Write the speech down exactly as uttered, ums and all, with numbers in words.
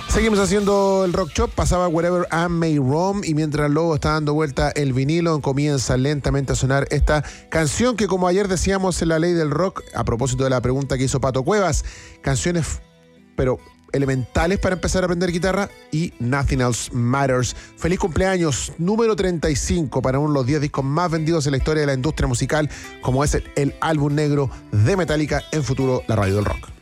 Seguimos haciendo el Rock Shop, pasaba Wherever I May Roam y mientras Lobo está dando vuelta el vinilo comienza lentamente a sonar esta canción que, como ayer decíamos en la ley del rock, a propósito de la pregunta que hizo Pato Cuevas, canciones pero elementales para empezar a aprender guitarra y Nothing Else Matters. Feliz cumpleaños número treinta y cinco para uno de los diez discos más vendidos en la historia de la industria musical, como es el, el álbum negro de Metallica, en futuro la radio del rock.